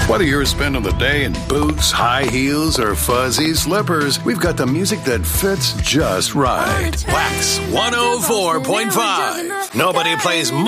Whether you're spending the day in boots, high heels, or fuzzy slippers, we've got the music that fits just right. Wax 104.5. Nobody plays more